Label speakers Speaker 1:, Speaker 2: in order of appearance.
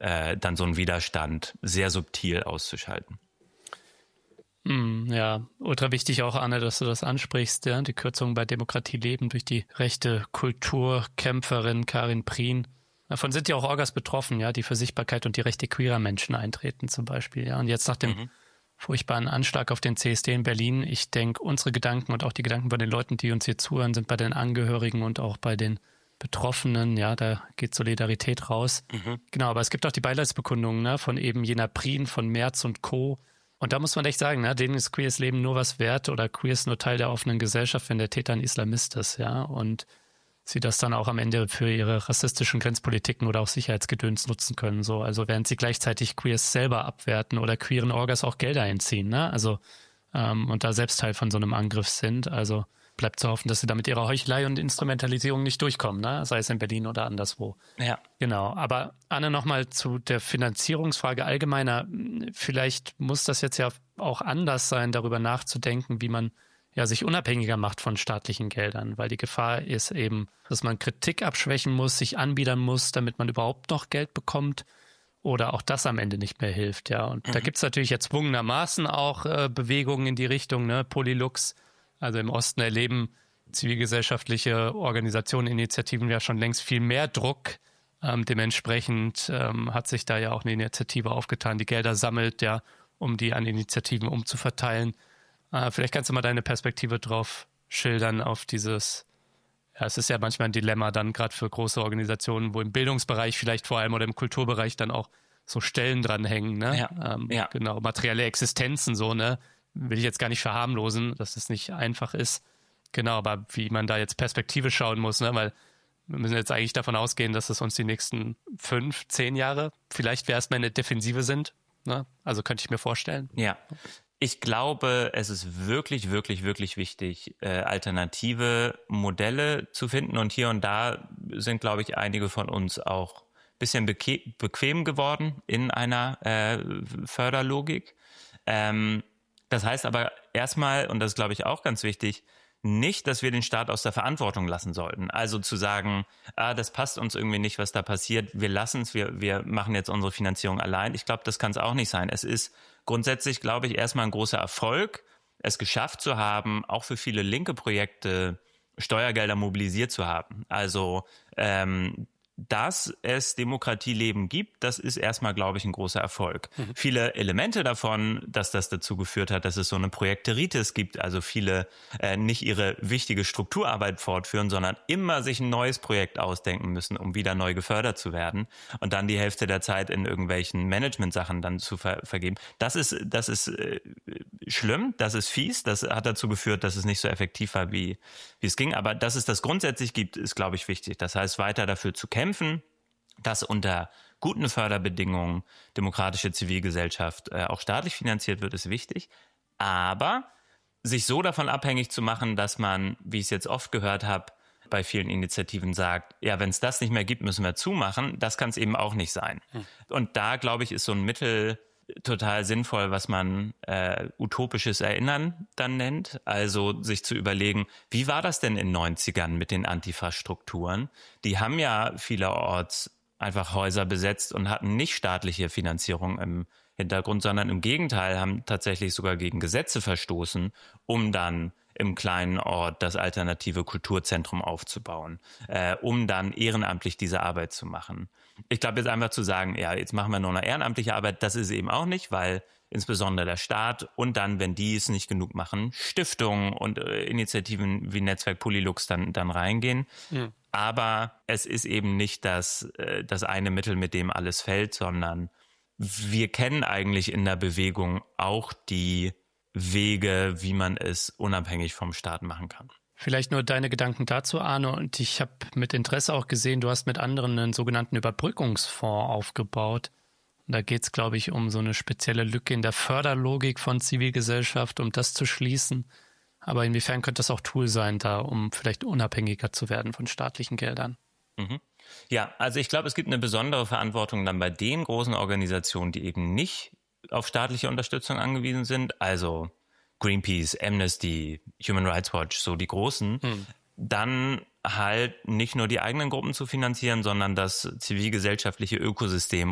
Speaker 1: dann so einen Widerstand sehr subtil auszuschalten.
Speaker 2: Ja, ultra wichtig auch, Anne, dass du das ansprichst, ja, die Kürzungen bei Demokratie leben durch die rechte Kulturkämpferin Karin Prien. Davon sind ja auch Orgas betroffen, ja, die für Sichtbarkeit und die Rechte queerer Menschen eintreten zum Beispiel, ja. Und jetzt nach dem furchtbaren Anschlag auf den CSD in Berlin, ich denke, unsere Gedanken und auch die Gedanken bei den Leuten, die uns hier zuhören, sind bei den Angehörigen und auch bei den Betroffenen, ja, da geht Solidarität raus. Genau, aber es gibt auch die Beileidsbekundungen, ne, von eben jener Prien, von Merz und Co., und da muss man echt sagen, ne, denen ist queers Leben nur was wert oder queer ist nur Teil der offenen Gesellschaft, wenn der Täter ein Islamist ist, ja, und sie das dann auch am Ende für ihre rassistischen Grenzpolitiken oder auch Sicherheitsgedöns nutzen können, so, also während sie gleichzeitig Queers selber abwerten oder queeren Orgas auch Gelder entziehen, ne, also und da selbst Teil von so einem Angriff sind, also bleibt zu hoffen, dass sie da mit ihrer Heuchelei und Instrumentalisierung nicht durchkommen, ne? Sei es in Berlin oder anderswo.
Speaker 1: Ja.
Speaker 2: Genau. Aber Anne, nochmal zu der Finanzierungsfrage allgemeiner. Vielleicht muss das jetzt ja auch anders sein, darüber nachzudenken, wie man ja sich unabhängiger macht von staatlichen Geldern, weil die Gefahr ist eben, dass man Kritik abschwächen muss, sich anbiedern muss, damit man überhaupt noch Geld bekommt. Oder auch das am Ende nicht mehr hilft, ja. Und da gibt's natürlich erzwungenermaßen auch Bewegungen in die Richtung, ne, Polylux. Also im Osten erleben zivilgesellschaftliche Organisationen, Initiativen ja schon längst viel mehr Druck. Dementsprechend hat sich da ja auch eine Initiative aufgetan, die Gelder sammelt, ja, um die an Initiativen umzuverteilen. Vielleicht kannst du mal deine Perspektive drauf schildern auf dieses, ja, es ist ja manchmal ein Dilemma dann gerade für große Organisationen, wo im Bildungsbereich vielleicht vor allem oder im Kulturbereich dann auch so Stellen dranhängen, ne?
Speaker 1: Ja.
Speaker 2: Genau, materielle Existenzen so, ne? Will ich jetzt gar nicht verharmlosen, dass es nicht einfach ist. Genau, aber wie man da jetzt Perspektive schauen muss, ne? Weil wir müssen jetzt eigentlich davon ausgehen, dass es uns die nächsten 5, 10 Jahre vielleicht erstmal in der Defensive sind, ne? Also könnte ich mir vorstellen.
Speaker 1: Ja. Ich glaube, es ist wirklich, wirklich, wirklich wichtig, alternative Modelle zu finden. Und hier und da sind, glaube ich, einige von uns auch ein bisschen bequem geworden in einer Förderlogik. Das heißt aber erstmal, und das ist, glaube ich, auch ganz wichtig, nicht, dass wir den Staat aus der Verantwortung lassen sollten. Also zu sagen, das passt uns irgendwie nicht, was da passiert, wir lassen es, wir machen jetzt unsere Finanzierung allein. Ich glaube, das kann es auch nicht sein. Es ist grundsätzlich, glaube ich, erstmal ein großer Erfolg, es geschafft zu haben, auch für viele linke Projekte Steuergelder mobilisiert zu haben. Also dass es Demokratieleben gibt, das ist erstmal, glaube ich, ein großer Erfolg. Viele Elemente davon, dass das dazu geführt hat, dass es so eine Projekteritis gibt, also viele nicht ihre wichtige Strukturarbeit fortführen, sondern immer sich ein neues Projekt ausdenken müssen, um wieder neu gefördert zu werden und dann die Hälfte der Zeit in irgendwelchen Management-Sachen dann zu vergeben. Das ist schlimm, das ist fies, das hat dazu geführt, dass es nicht so effektiv war, wie es ging. Aber dass es das grundsätzlich gibt, ist, glaube ich, wichtig. Das heißt, weiter dafür zu kämpfen, dass unter guten Förderbedingungen demokratische Zivilgesellschaft auch staatlich finanziert wird, ist wichtig. Aber sich so davon abhängig zu machen, dass man, wie ich es jetzt oft gehört habe, bei vielen Initiativen sagt, ja, wenn es das nicht mehr gibt, müssen wir zumachen, das kann es eben auch nicht sein. Und da, glaube ich, ist so ein Mittel total sinnvoll, was man utopisches Erinnern dann nennt. Also sich zu überlegen, wie war das denn in den 90ern mit den Antifa-Strukturen? Die haben ja vielerorts einfach Häuser besetzt und hatten nicht staatliche Finanzierung im Hintergrund, sondern im Gegenteil haben tatsächlich sogar gegen Gesetze verstoßen, um dann im kleinen Ort das alternative Kulturzentrum aufzubauen, um dann ehrenamtlich diese Arbeit zu machen. Ich glaube, jetzt einfach zu sagen, ja, jetzt machen wir nur eine ehrenamtliche Arbeit, das ist eben auch nicht, weil insbesondere der Staat und dann, wenn die es nicht genug machen, Stiftungen und Initiativen wie Netzwerk Polylux dann reingehen. Ja. Aber es ist eben nicht das eine Mittel, mit dem alles fällt, sondern wir kennen eigentlich in der Bewegung auch die Wege, wie man es unabhängig vom Staat machen kann.
Speaker 2: Vielleicht nur deine Gedanken dazu, Arne. Und ich habe mit Interesse auch gesehen, du hast mit anderen einen sogenannten Überbrückungsfonds aufgebaut. Und da geht es, glaube ich, um so eine spezielle Lücke in der Förderlogik von Zivilgesellschaft, um das zu schließen. Aber inwiefern könnte das auch Tool sein, da um vielleicht unabhängiger zu werden von staatlichen Geldern?
Speaker 1: Mhm. Ja, also ich glaube, es gibt eine besondere Verantwortung dann bei den großen Organisationen, die eben nicht auf staatliche Unterstützung angewiesen sind, also Greenpeace, Amnesty, Human Rights Watch, so die großen, dann halt nicht nur die eigenen Gruppen zu finanzieren, sondern das zivilgesellschaftliche Ökosystem